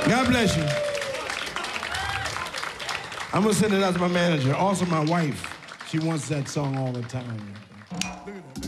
God bless you. I'm gonna send it out to my manager. Also, my wife. She wants that song all the time. Look at that.